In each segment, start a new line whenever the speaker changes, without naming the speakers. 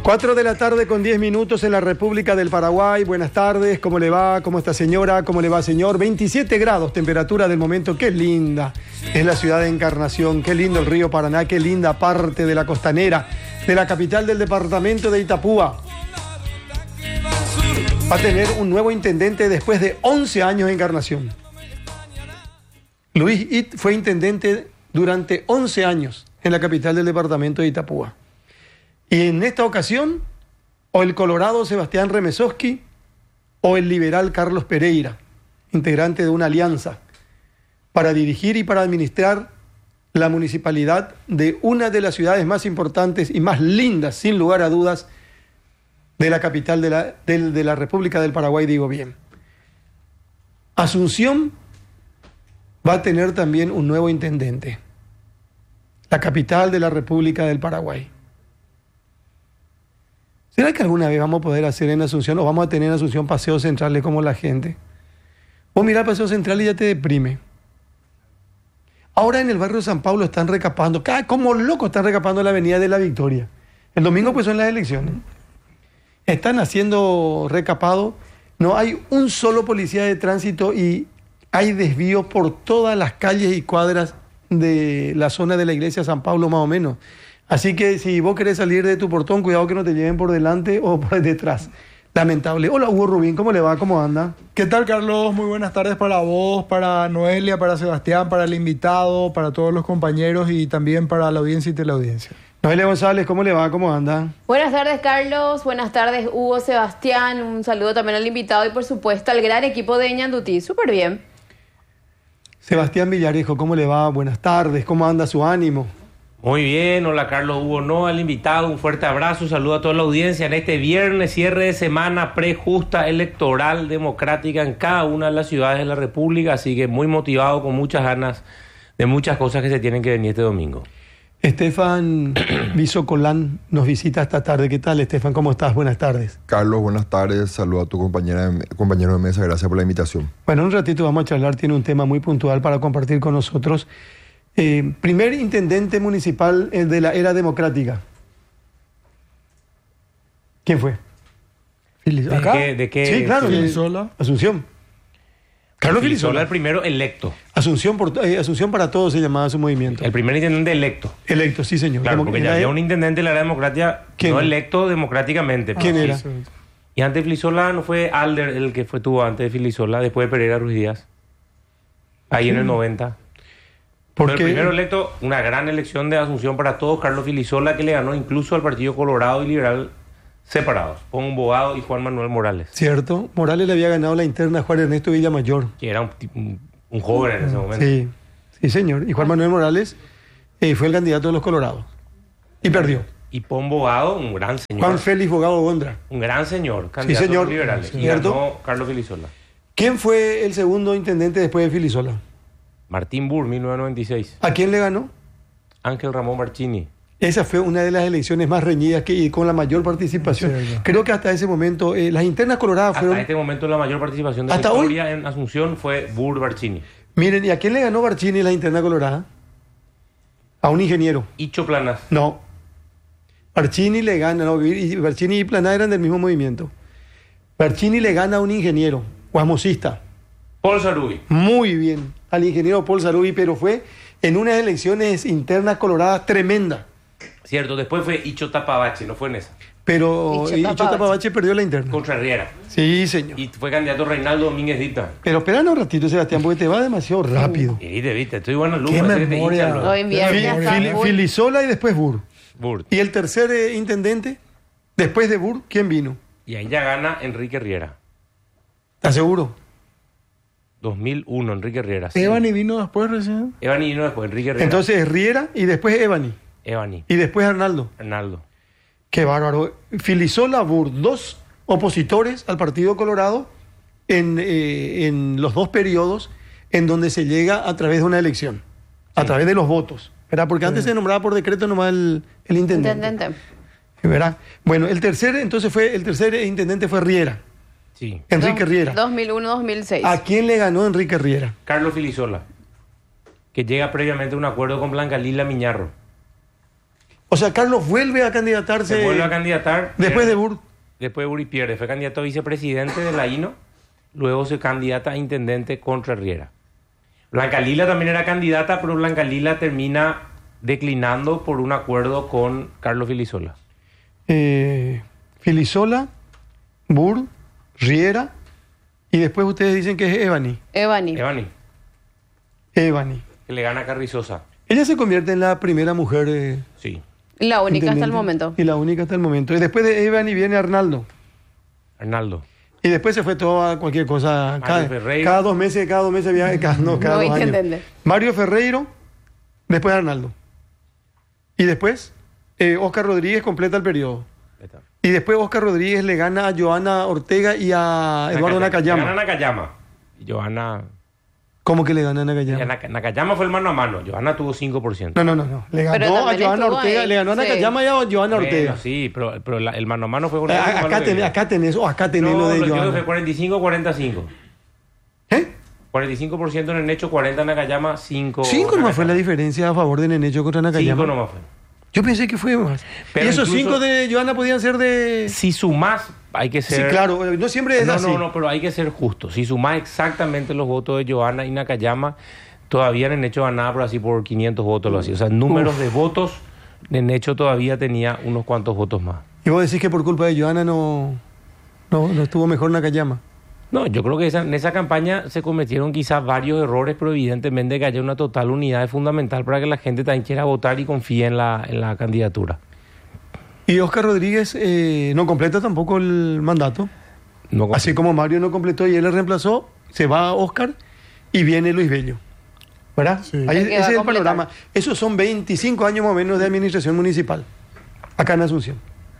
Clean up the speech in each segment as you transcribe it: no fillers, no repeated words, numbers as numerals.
4 de la tarde con 10 minutos en la República del Paraguay. Buenas tardes, ¿cómo le va? ¿Cómo está señora? ¿Cómo le va señor? 27 grados, temperatura del momento. Qué linda es la ciudad de Encarnación, qué lindo el río Paraná, qué linda parte de la costanera, de la capital del departamento de Itapúa. Va a tener un nuevo intendente después de 11 años en Encarnación. Luis It fue intendente durante 11 años en la capital del departamento de Itapúa. Y en esta ocasión, o el colorado Sebastián Remesoski o el liberal Carlos Pereira, integrante de una alianza para dirigir y para administrar la municipalidad de una de las ciudades más importantes y más lindas, sin lugar a dudas, de la capital de la República del Paraguay, digo bien. Asunción va a tener también un nuevo intendente, la capital de la República del Paraguay. ¿Será que alguna vez vamos a poder hacer en Asunción o vamos a tener en Asunción paseos centrales como la gente? Vos mirá el paseo central y ya te deprime. Ahora en el barrio de San Pablo están recapando, como locos están recapando la avenida de la Victoria. El domingo pues son las elecciones. Están haciendo recapado, no hay un solo policía de tránsito y hay desvíos por todas las calles y cuadras de la zona de la iglesia San Pablo más o menos. Así que si vos querés salir de tu portón, cuidado que no te lleven por delante o por detrás. Lamentable. Hola Hugo Rubín, ¿cómo le va? ¿Cómo anda?
¿Qué tal, Carlos? Muy buenas tardes para vos, para Noelia, para Sebastián, para el invitado, para todos los compañeros y también para la audiencia y teleaudiencia.
Noelia González, ¿cómo le va? ¿Cómo anda?
Buenas tardes, Carlos. Buenas tardes, Hugo, Sebastián. Un saludo también al invitado y, por supuesto, al gran equipo de Ñandutí. Súper bien.
Sebastián Villarejo, ¿cómo le va? Buenas tardes. ¿Cómo anda su ánimo?
Muy bien, hola Carlos, Hugo, no, al invitado, un fuerte abrazo, saludo a toda la audiencia en este viernes, cierre de semana prejusta electoral democrática en cada una de las ciudades de la República, así que muy motivado, con muchas ganas de muchas cosas que se tienen que venir este domingo.
Estefan Visocolán nos visita esta tarde. ¿Qué tal, Estefan? ¿Cómo estás? Buenas tardes.
Carlos, buenas tardes. Saludo a tu compañero de mesa. Gracias por la invitación.
Bueno, un ratito vamos a charlar. Tiene un tema muy puntual para compartir con nosotros. Primer intendente municipal de la era democrática. ¿Quién fue?
¿Acá?
¿De qué?
Sí, claro.
Filisola.
Asunción. Carlos Filisola.
El primero electo.
Asunción para todos se llamaba su movimiento.
El primer intendente electo.
Electo, sí, señor.
Claro, porque ya había un intendente de la era democrática no electo democráticamente.
¿Quién era?
Y antes de Filisola no fue Alder el que tuvo antes de Filisola, después de Pereira Ruiz Díaz. Ahí en el 90. Pero el primero electo, una gran elección de Asunción para todos, Carlos Filisola, que le ganó incluso al Partido Colorado y Liberal separados, con un abogado y Juan Manuel Morales.
Cierto, Morales le había ganado la interna a Juan Ernesto Villamayor.
Que era un joven en ese momento.
Sí, sí señor. Y Juan Manuel Morales fue el candidato de los Colorados. Y perdió.
Y Pon Bogado, un gran señor.
Juan Félix Bogado Gondra.
Un gran señor, candidato
sí, señor.
a los liberales. Y
¿Cierto?
ganó Carlos Filisola.
¿Quién fue el segundo intendente después de Filisola?
Martín Burr, 1996.
¿A quién le ganó?
Ángel Ramón Barcini.
Esa fue una de las elecciones más reñidas y con la mayor participación. Sí, creo que hasta ese momento, las internas coloradas fueron...
Hasta este momento la mayor participación de la historia en Asunción fue Burr Barcini.
Miren, ¿y a quién le ganó Barcini la interna colorada? A un ingeniero.
Icho Planas.
No. Barcini le gana, no, y Barcini y Planas eran del mismo movimiento. Barcini le gana a un ingeniero, guamosista.
Paul Sarubi.
Muy bien, al ingeniero Paul Sarubi, pero fue en unas elecciones internas coloradas tremendas.
Cierto, después fue Icho Tapabache, no fue en esa.
Pero Icho Tapabache perdió la interna.
Contra Riera.
Sí, señor.
Y fue candidato Reinaldo Domínguez Dita.
Pero espera un ratito, Sebastián, porque te va demasiado rápido.
Viste, estoy bueno al
¿Qué memoria?
Filisola y después Burr.
Burr.
¿Y el tercer intendente? Después de Burr, ¿quién vino?
Y ahí ya gana Enrique Riera.
¿Estás seguro?
2001, Enrique Riera. Sí.
¿Evani vino después recién?
Evani vino después, Enrique Riera.
Entonces Riera y después Evani. Y después Arnaldo. Qué bárbaro. Filisola, Burr, dos opositores al Partido Colorado en los dos periodos en donde se llega a través de una elección, a través de los votos, ¿verdad? Porque antes se nombraba por decreto nomás el intendente. ¿Verdad? Bueno, el tercer intendente fue Riera.
Sí.
Enrique Riera.
2001-2006.
¿A quién le ganó Enrique Riera?
Carlos Filisola, que llega previamente a un acuerdo con Blanca Lila Miñarro.
O sea, Carlos vuelve a candidatarse.
Se vuelve a candidatar.
Después de Bur.
Después de Bur y pierde. Fue candidato a vicepresidente de la INO. Luego se candidata a intendente contra Riera. Blanca Lila también era candidata, pero Blanca Lila termina declinando por un acuerdo con Carlos Filisola.
Filisola, Bur, Riera, y después ustedes dicen que es Evani.
Evani.
Que le gana a Carrizosa.
Ella se convierte en la primera mujer.
Sí.
La única hasta el
intendente.
momento.
Y la única hasta el momento. Y después de Evani viene Arnaldo. Y después se fue todo a cualquier cosa. Cada 2 meses había. Cada 2 años.
Entender.
Mario Ferreiro, después Arnaldo. Y después Oscar Rodríguez completa el periodo. Y después Oscar Rodríguez le gana a Joana Ortega y a Eduardo Nakayama.
Le gana a Nakayama. Y Joana...
¿Cómo que le gana a Nakayama?
Nakayama fue el mano a mano. Joana tuvo 5%.
No. Le ganó a Joana Ortega. Le ganó a Nakayama y a Joana Ortega.
Sí, pero el mano a mano fue con...
Acá tenés lo de
Joana.
Joana.
Fue 45-45. 45% en el hecho, 40 Nakayama, 5...
5 nomás fue la diferencia a favor de Nenecho contra Nakayama.
5 nomás fue.
Yo pensé que fue más.
Pero
y esos
incluso,
5 de Joana podían ser de...
Si sumás, hay que ser...
Sí, claro, no siempre es así.
No, pero hay que ser justo. Si sumás exactamente los votos de Joana y Nakayama, todavía Nenecho ganaba por así por 500 votos o así. O sea, números de votos, Nenecho todavía tenía unos cuantos votos más.
Y vos decís que por culpa de Joana no estuvo mejor Nakayama.
No, yo creo que en esa campaña se cometieron quizás varios errores, pero evidentemente que haya una total unidad es fundamental para que la gente también quiera votar y confíe en la candidatura.
Y Oscar Rodríguez no completa tampoco el mandato. Así como Mario no completó y él le reemplazó, se va a Oscar y viene Luis Bello. ¿Verdad? Sí. Ese es el panorama. Esos son 25 años más o menos de administración municipal, acá en Asunción.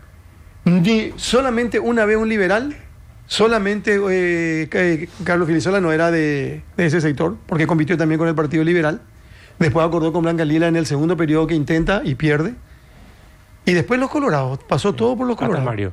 Ni solamente una vez un liberal... Solamente Carlos Filisola no era de ese sector, porque compitió también con el Partido Liberal. Después acordó con Blanca Lila en el segundo periodo que intenta y pierde. Y después los colorados, pasó todo por los colorados.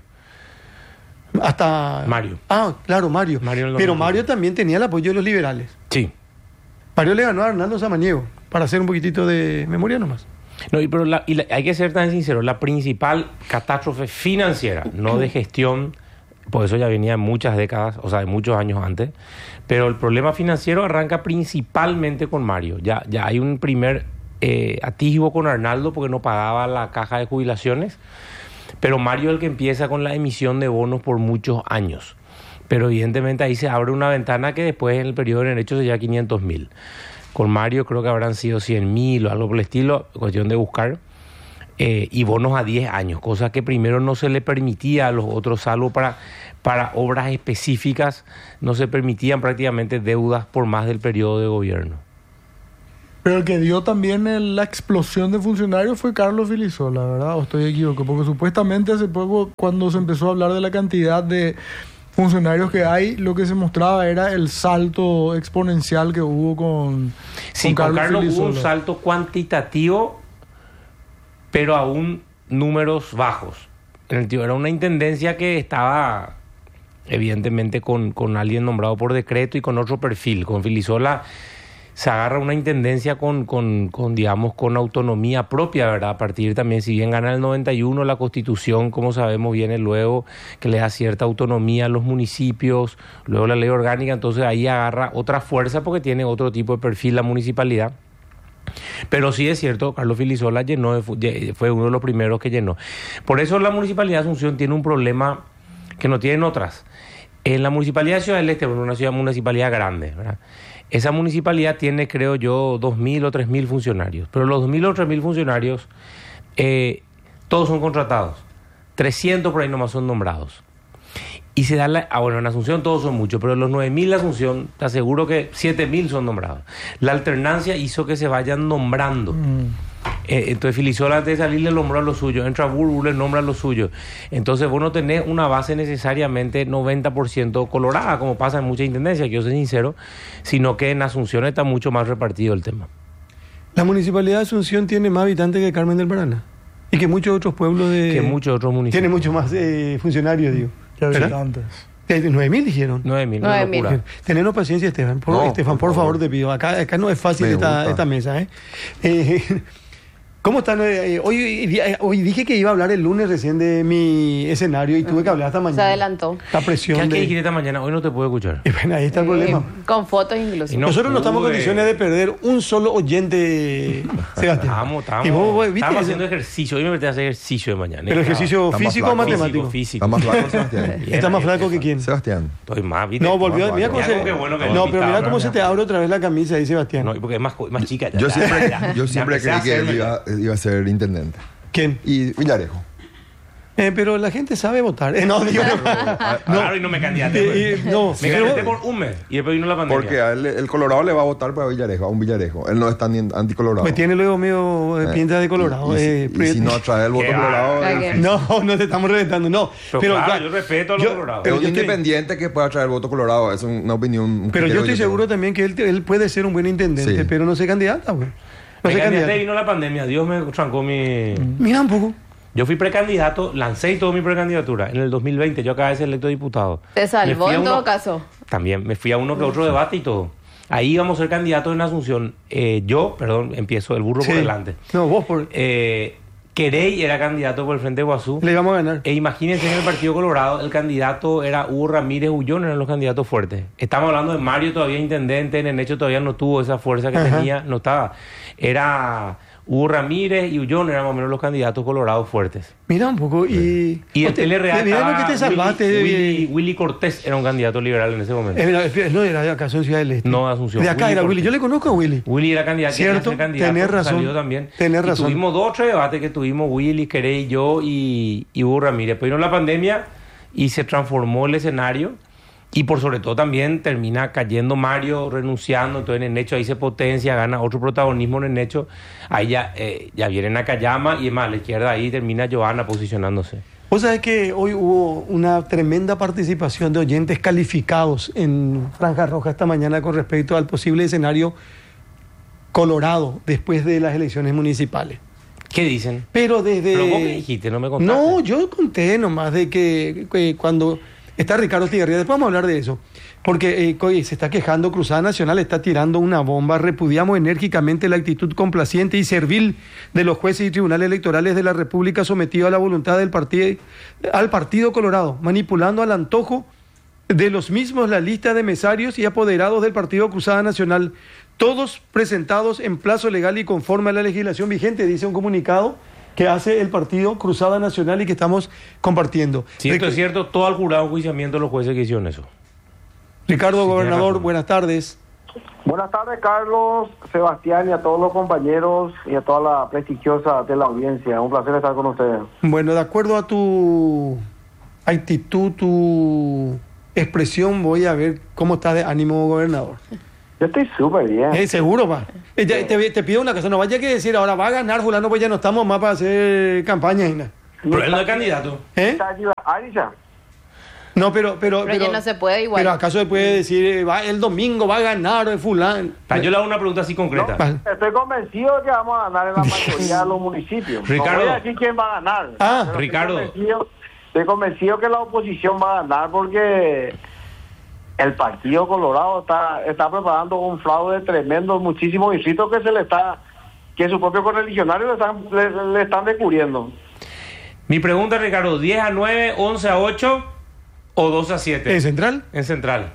Hasta Mario. Claro, Mario. Pero Mario también tenía el apoyo de los liberales.
Sí.
Mario le ganó a Hernando Samaniego, para hacer un poquitito de memoria nomás.
No, pero hay que ser tan sincero, la principal catástrofe financiera, no de gestión... Pues eso ya venía de muchas décadas, o sea, de muchos años antes. Pero el problema financiero arranca principalmente con Mario. Ya hay un primer atisbo con Arnaldo porque no pagaba la caja de jubilaciones. Pero Mario es el que empieza con la emisión de bonos por muchos años. Pero evidentemente ahí se abre una ventana que después en el periodo de derecho sería 500.000. Con Mario creo que habrán sido 100.000 o algo por el estilo, cuestión de buscar. Y bonos a 10 años, cosa que primero no se le permitía a los otros, salvo para obras específicas, no se permitían prácticamente deudas por más del periodo de gobierno.
Pero el que dio también la explosión de funcionarios fue Carlos Filisola, ¿verdad? ¿O estoy equivocado? Porque supuestamente hace poco, cuando se empezó a hablar de la cantidad de funcionarios que hay, lo que se mostraba era el salto exponencial que hubo con
Carlos Filisola. Hubo un salto cuantitativo, pero aún números bajos. Era una intendencia que estaba evidentemente con alguien nombrado por decreto y con otro perfil. Con Filisola se agarra una intendencia con autonomía propia, ¿verdad? A partir también, si bien gana el 91, la Constitución, como sabemos, viene luego, que le da cierta autonomía a los municipios, luego la ley orgánica, entonces ahí agarra otra fuerza porque tiene otro tipo de perfil la municipalidad. Pero sí es cierto, Carlos Filisola fue uno de los primeros que llenó. Por eso la Municipalidad de Asunción tiene un problema que no tienen otras. En la Municipalidad de Ciudad del Este, una municipalidad grande, ¿verdad? Esa municipalidad tiene, creo yo, 2.000 o 3.000 funcionarios. Pero los 2.000 o 3.000 funcionarios, todos son contratados. 300 por ahí nomás son nombrados. Y se da en Asunción todos son muchos, pero los 9.000 de Asunción, te aseguro que 7.000 son nombrados. La alternancia hizo que se vayan nombrando. Entonces Filisola, antes de salir, le nombró a los suyos. Entra Burbu, le nombra a los suyos. Entonces vos no tenés una base necesariamente 90% colorada, como pasa en muchas intendencias, que yo soy sincero, sino que en Asunción está mucho más repartido el tema.
La Municipalidad de Asunción tiene más habitantes que Carmen del Paraná. Y que muchos otros pueblos
que muchos otros municipios.
Tiene mucho más funcionarios, digo.
Que habitantes.
9.000 dijeron.
9.000.
Tenenos paciencia, Estefan. Por favor, te pido. Acá no es fácil esta mesa. ¿Cómo están? Hoy dije que iba a hablar el lunes recién de mi escenario y tuve que hablar hasta mañana.
Se adelantó.
La presión
¿Qué dijiste esta mañana? Hoy no te puedo escuchar.
Y bueno, ahí está el problema.
Con fotos incluso.
Nosotros no estamos en condiciones de perder un solo oyente, Sebastián.
Estamos
Y vos, ¿viste?
estamos haciendo ejercicio. Hoy me metí a hacer ejercicio de mañana.
¿Pero ejercicio
Está más
físico o
flaco.
matemático?
Físico.
Está más flaco, Sebastián.
¿Está más flaco que quién?
Sebastián.
Estoy más, ¿viste?
No, volvió. Mira cómo
Mira
se...
qué bueno que
No,
me
pero mira
invitaron,
cómo se te abre otra vez la camisa ahí, Sebastián.
No, porque es más chica. Ya,
Yo siempre,
ya
creí
empecé a
que él
hacerme.
iba a ser intendente.
¿Quién?
Y Villarejo.
Pero la gente sabe votar. No, digo...
Claro, y no me candidaté.
no,
Me
pero-
candidaté por un mes y después vino la pandemia.
Porque a él, el Colorado le va a votar para Villarejo, a un Villarejo. Él no es tan anticolorado.
Pues tiene luego medio pinta de colorado.
Y si no atrae el voto
Qué
colorado,
bárbaro.
es
No te estamos reventando, no.
Pero claro, yo respeto a los colorados.
un
yo estoy-
independiente que pueda traer el voto colorado. Es una opinión. un
Pero yo
criterio
estoy
que
seguro
tengo.
también que él puede ser un buen intendente,
Sí.
pero no se candidata, güey. No
Me
se
candidaté y
candidata.
vino la pandemia. Dios me trancó mi...
Mira un poco.
Yo fui precandidato, lancé toda mi precandidatura. En el 2020 yo acabé de ser electo diputado.
Te
Me
salvó
fui a
en
uno-
todo caso.
También, me fui a uno que otro debate y todo. Ahí íbamos a ser candidatos en Asunción. Empiezo el burro
Sí.
por delante.
No, vos por...
Querey era candidato por el Frente Guazú.
Le vamos a ganar.
E imagínense en el Partido Colorado, el candidato era Hugo Ramírez Ullón, eran los candidatos fuertes. Estamos hablando de Mario todavía intendente, Nenecho todavía no tuvo esa fuerza que
Ajá.
tenía, no estaba. Era Hugo Ramírez y Ullón eran más o menos los candidatos colorados fuertes.
Mira un poco y...
Y el TLRA
Mira lo que
estaba
te salvaste.
Willy Cortés era un candidato liberal en ese momento.
Mira, no era de acá, son Ciudad del Este.
No, de Asunción.
De acá
Willy
era Willy.
Cortés.
Yo le conozco a Willy.
Willy era candidato,
Cierto,
quería ser candidato,
tenés razón,
salió también.
tenés
Y
razón.
tuvimos 2 o 3 debates que tuvimos Willy, Querey, yo y Hugo Ramírez. Pero vino la pandemia y se transformó el escenario. Y por sobre todo también termina cayendo Mario, renunciando. Entonces en el hecho ahí se potencia, gana otro protagonismo en el hecho. Ahí ya viene Nakayama y es más, a la izquierda ahí termina Giovanna posicionándose.
Vos sabés que hoy hubo una tremenda participación de oyentes calificados en Franja Roja esta mañana con respecto al posible escenario colorado después de las elecciones municipales.
¿Qué dicen?
Pero desde...
Pero vos qué dijiste, no me contaste.
No, yo conté nomás de que cuando está Ricardo Estigarribia, después vamos a hablar de eso, porque se está quejando, Cruzada Nacional está tirando una bomba, repudiamos enérgicamente la actitud complaciente y servil de los jueces y tribunales electorales de la República sometidos a la voluntad del al Partido Colorado, manipulando al antojo de los mismos la lista de mesarios y apoderados del Partido Cruzada Nacional, todos presentados en plazo legal y conforme a la legislación vigente, dice un comunicado que hace el Partido Cruzada Nacional y que estamos compartiendo.
Si esto es cierto, todo el jurado enjuiciamiento de los jueces que hicieron eso.
Ricardo,
Sí,
gobernador,
tiene razón.
buenas tardes.
Buenas tardes, Carlos, Sebastián y a todos los compañeros y a toda la prestigiosa de la audiencia. Un placer estar con ustedes.
Bueno, de acuerdo a tu actitud, tu expresión, voy a ver cómo está de ánimo, gobernador.
Yo estoy súper bien.
Seguro, va. Te pido una cosa, no vaya que decir ahora va a ganar fulano, pues ya no estamos más para hacer campaña. Ina.
Pero él no es candidato.
¿Eh?
¿Está allí Arisha?
No, pero
ya no se puede igual.
Pero acaso se puede decir, el domingo va a ganar fulano.
Yo le hago una pregunta así concreta.
Vale.
Estoy convencido que vamos a ganar en la mayoría de los municipios.
Ricardo.
No voy a decir quién va a ganar.
Ah,
pero
Ricardo.
Estoy convencido que la oposición va a ganar porque el Partido Colorado está preparando un fraude tremendo en muchísimos distritos que sus propios correligionarios le están descubriendo.
Mi pregunta, Ricardo, 10 a 9, 11 a 8 o 12 a 7.
¿En Central?
En Central.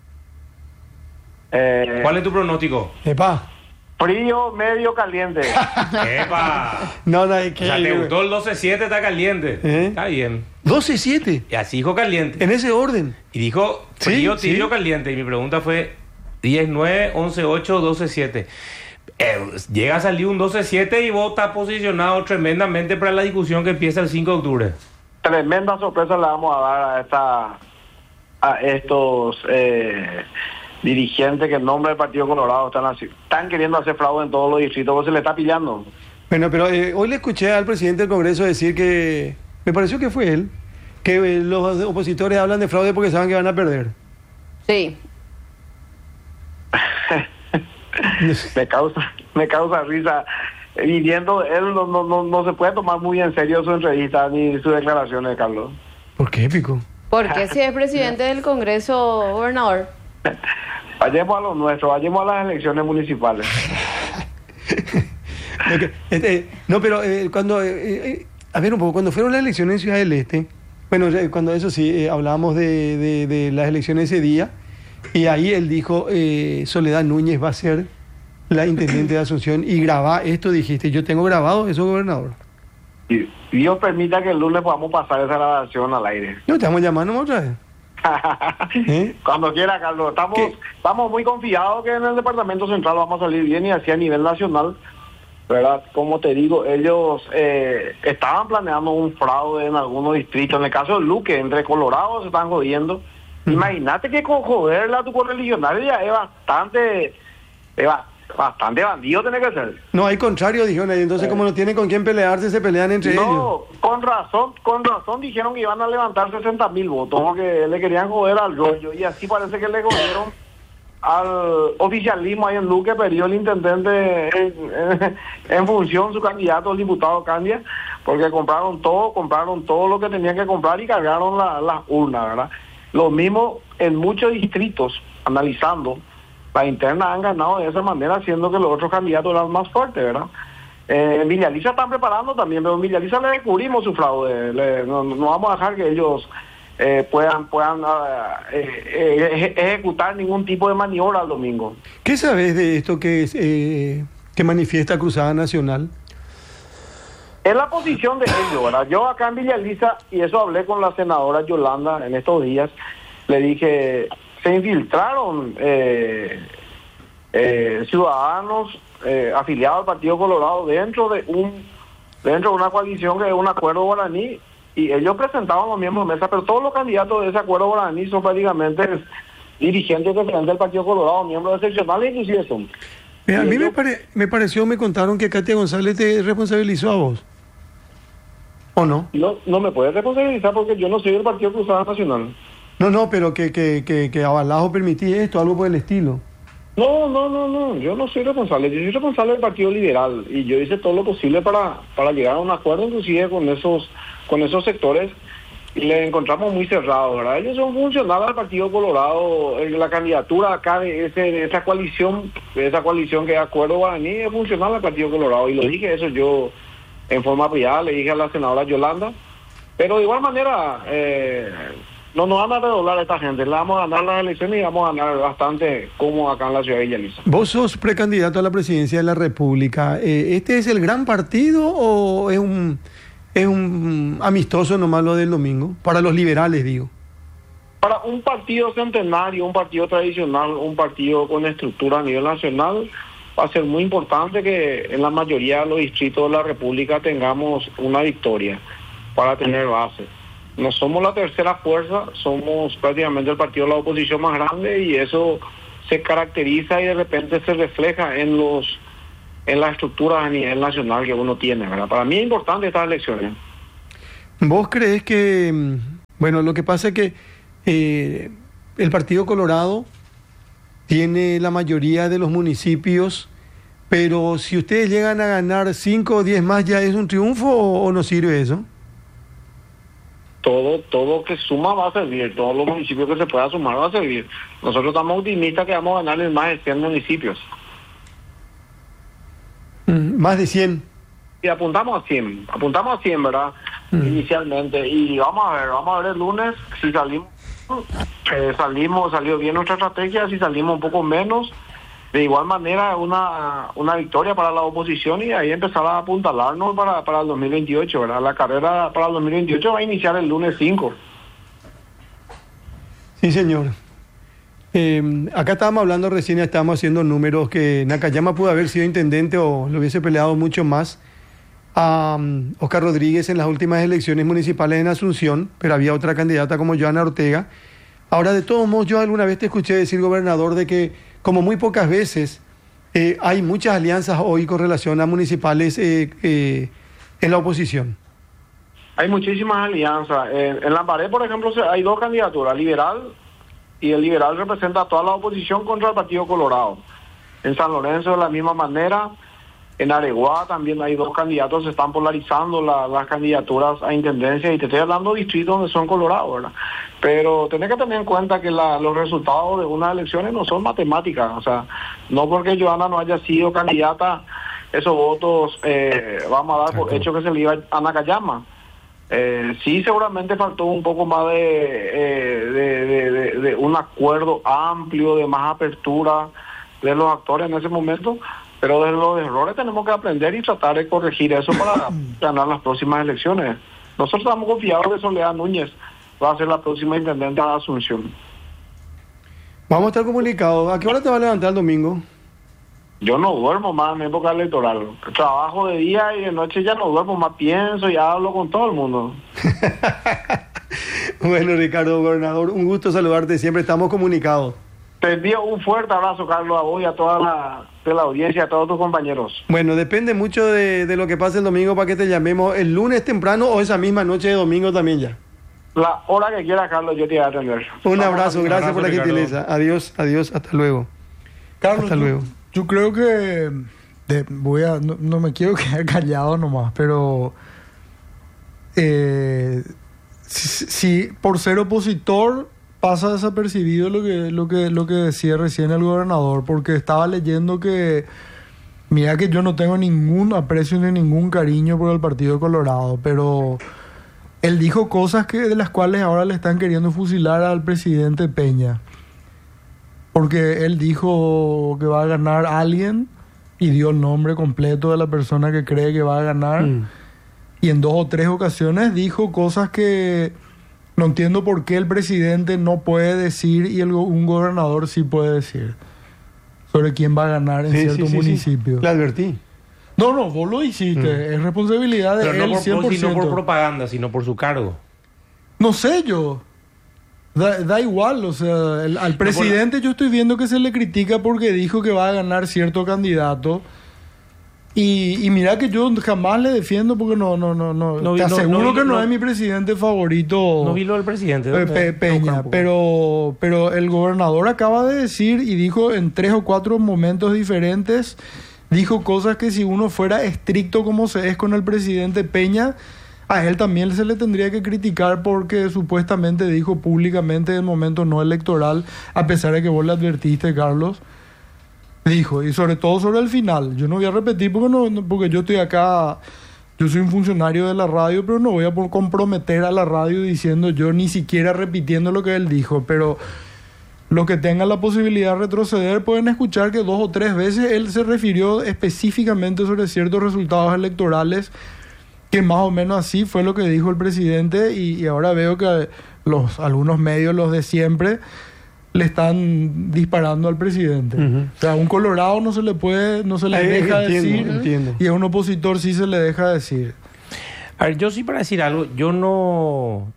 Eh,
¿Cuál es tu pronóstico?
Epa.
Frío, medio, caliente.
¡Epa!
No, es que...
O sea, ¿te gustó el 12-7? Está caliente.
¿Eh?
Está bien.
12-7,
Y así dijo caliente.
en ese orden.
Y dijo
Sí,
frío,
sí.
tibio, caliente. Y mi pregunta fue 10-9, 11-8, 12-7. Llega a salir un 12-7 y vos estás posicionado tremendamente para la discusión que empieza el 5 de octubre.
Tremenda sorpresa le vamos a dar a estos dirigentes que en nombre del Partido Colorado están queriendo hacer fraude en todos los distritos, porque se le está pillando.
Bueno, pero hoy le escuché al presidente del Congreso decir que, me pareció que fue él, que los opositores hablan de fraude porque saben que van a perder.
Sí.
me causa risa. Viniendo, él no se puede tomar muy en serio su entrevista ni sus declaraciones, Carlos.
¿Por qué, Pico?
Porque si es presidente del Congreso, gobernador.
Vayamos a lo nuestro, vayamos a las elecciones municipales.
No, pero cuando... a ver un poco, cuando fueron las elecciones en Ciudad del Este, bueno, cuando eso sí, hablábamos de las elecciones ese día, y ahí él dijo, Soledad Núñez va a ser la intendente de Asunción, y grabá esto, dijiste, yo tengo grabado eso, gobernador.
Y Dios permita que el lunes podamos pasar esa grabación al aire.
No, te estamos llamando otra vez.
Cuando quiera, Carlos. Estamos muy confiados que en el Departamento Central vamos a salir bien y así a nivel nacional, ¿verdad? Como te digo, ellos estaban planeando un fraude en algunos distritos. En el caso de Luque, entre Colorado se están jodiendo. Imagínate que con joderle a tu correligionario ya es bastante bandido tiene que ser.
No, hay contrario, dijeron ahí. Entonces, como no tienen con quién pelearse, se pelean entre ellos.
No, con razón dijeron que iban a levantar 60.000 votos, porque le querían joder al rollo, y así parece que le jodieron al oficialismo ahí en Luque. Perdió el intendente en función su candidato, el diputado Candia, porque compraron todo lo que tenían que comprar y cargaron las urnas, ¿verdad? Lo mismo en muchos distritos, analizando, las internas han ganado de esa manera, siendo que los otros candidatos eran más fuertes, ¿verdad? En Villa Alicia están preparando también, pero en Villa Alicia le descubrimos su fraude. No vamos a dejar que ellos puedan ejecutar ningún tipo de maniobra el domingo.
¿Qué sabes de esto que manifiesta Cruzada Nacional?
Es la posición de ellos, ¿verdad? Yo acá en Villa Alicia, y eso hablé con la senadora Yolanda en estos días, le dije, se infiltraron ciudadanos afiliados al Partido Colorado dentro de una coalición que es un acuerdo guaraní, y ellos presentaban los miembros de mesa, pero todos los candidatos de ese acuerdo guaraní son prácticamente dirigentes diferentes del Partido Colorado, miembros excepcionales, inclusive son.
A mí me pareció, me contaron que Katia González te responsabilizó a vos. ¿O no?
No me puede responsabilizar porque yo no soy del Partido Cruzada Nacional.
No, pero que avalás o permitís esto, algo por el estilo.
No, yo no soy responsable. Yo soy responsable del Partido Liberal y yo hice todo lo posible para llegar a un acuerdo, inclusive con esos sectores, y le encontramos muy cerrado, ¿verdad? Ellos son funcionales del Partido Colorado. La candidatura acá de esa coalición que es Acuerdo Guaraní, es funcional al Partido Colorado, y lo dije eso yo en forma privada, le dije a la senadora Yolanda, pero de igual manera no nos van a redoblar a esta gente, le vamos a ganar las elecciones y vamos a ganar bastante como acá en la ciudad de Villa Alicia.
Vos sos precandidato a la presidencia de la República. ¿Este es el gran partido o es un amistoso nomás lo del domingo? Para los liberales, digo.
Para un partido centenario, un partido tradicional, un partido con estructura a nivel nacional, va a ser muy importante que en la mayoría de los distritos de la República tengamos una victoria para tener base. No somos la tercera fuerza, somos prácticamente el partido de la oposición más grande, y eso se caracteriza y de repente se refleja en las estructuras a nivel nacional que uno tiene, ¿verdad? Para mí es importante estas elecciones.
¿Vos crees que, bueno, lo que pasa es que el Partido Colorado tiene la mayoría de los municipios, pero si ustedes llegan a ganar 5 o 10 más, ¿ya es un triunfo o no sirve eso?
Todo que suma va a servir, todos los municipios que se pueda sumar va a servir. Nosotros estamos optimistas que vamos a ganar en más de 100 municipios.
Más de 100.
Y apuntamos a 100, ¿verdad? Inicialmente. Y vamos a ver el lunes si salió bien nuestra estrategia, si salimos un poco menos. De igual manera, una victoria para la oposición, y ahí empezar a apuntalarnos para el 2028, ¿verdad? La carrera para el 2028 va a iniciar el lunes 5.
Sí, señor. Acá estábamos hablando recién, estábamos haciendo números que Nakayama pudo haber sido intendente o lo hubiese peleado mucho más a Oscar Rodríguez en las últimas elecciones municipales en Asunción, pero había otra candidata como Joana Ortega. Ahora, de todos modos, yo alguna vez te escuché decir, gobernador, de que como muy pocas veces hay muchas alianzas hoy con relación a municipales en la oposición.
Hay muchísimas alianzas. En Lambaré, por ejemplo, hay 2 candidaturas, liberal, y el liberal representa a toda la oposición contra el Partido Colorado. En San Lorenzo de la misma manera. En Areguá también hay 2 candidatos, se están polarizando las candidaturas a intendencia, y te estoy hablando de distritos donde son colorados, ¿verdad? Pero tenés que tener en cuenta que los resultados de unas elecciones no son matemáticas, o sea, no porque Joana no haya sido candidata esos votos vamos a dar por hecho que se le iba a Nakayama. Sí, seguramente faltó un poco más de un acuerdo amplio, de más apertura de los actores en ese momento, pero de los errores tenemos que aprender y tratar de corregir eso para ganar las próximas elecciones. Nosotros estamos confiados que Soledad Núñez va a ser la próxima intendente de Asunción.
Vamos a estar comunicados. ¿A qué hora te vas a levantar el domingo?
Yo no duermo más en época electoral. Trabajo de día y de noche ya no duermo más, pienso y hablo con todo el mundo.
Bueno, Ricardo, gobernador, un gusto saludarte, siempre estamos comunicados.
Te envío un fuerte abrazo, Carlos, a vos y a toda la audiencia, a todos tus compañeros.
Bueno, depende mucho de lo que pase el domingo para que te llamemos el lunes temprano o esa misma noche de domingo también ya.
La hora que quieras, Carlos, yo te voy a atender.
Un abrazo, gracias por la gentileza. Adiós, hasta luego.
Carlos,
hasta luego.
Yo creo que no me quiero quedar callado nomás, pero si por ser opositor pasa desapercibido lo que decía recién el gobernador, porque estaba leyendo que mira que yo no tengo ningún aprecio ni ningún cariño por el Partido Colorado, pero él dijo cosas de las cuales ahora le están queriendo fusilar al presidente Peña. Porque él dijo que va a ganar alguien y dio el nombre completo de la persona que cree que va a ganar. Y en 2 o 3 ocasiones dijo cosas que no entiendo por qué el presidente no puede decir y un gobernador sí puede decir sobre quién va a ganar en cierto municipio.
Sí. Le advertí.
No, vos lo hiciste. Es responsabilidad de él,
no
100%.
No por propaganda, sino por su cargo.
No sé yo. Da igual, o sea, al presidente yo estoy viendo que se le critica porque dijo que va a ganar cierto candidato y mira que yo jamás le defiendo porque te aseguro que no es mi presidente favorito.
No vi lo del presidente.
Peña, pero el gobernador acaba de decir y dijo en 3 o 4 momentos diferentes, dijo cosas que si uno fuera estricto como se es con el presidente Peña, a él también se le tendría que criticar porque supuestamente dijo públicamente en el momento no electoral, a pesar de que vos le advertiste, Carlos, dijo, y sobre todo sobre el final. Yo no voy a repetir porque yo estoy acá, yo soy un funcionario de la radio, pero no voy a comprometer a la radio diciendo yo ni siquiera repitiendo lo que él dijo, pero los que tengan la posibilidad de retroceder pueden escuchar que 2 o 3 veces él se refirió específicamente sobre ciertos resultados electorales, que más o menos así fue lo que dijo el presidente y ahora veo que algunos medios, los de siempre, le están disparando al presidente. O sea, a un colorado no se le deja decir,
entiendo.
Y a un opositor sí se le deja decir.
A ver, yo sí, para decir algo, yo no,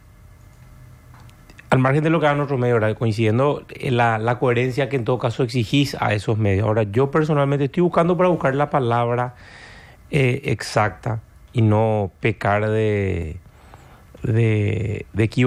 al margen de lo que hagan otros medios, ¿verdad?, coincidiendo en la coherencia que en todo caso exigís a esos medios. Ahora, yo personalmente estoy buscar la palabra exacta y no pecar de equivocación